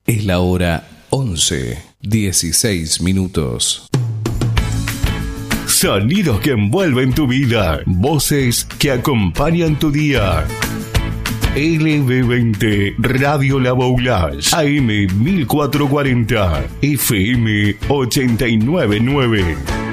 Es la hora 11:16. Sonidos que envuelven tu vida. Voces que acompañan tu día. LB20 Radio La Boulage, AM 1440, FM 899.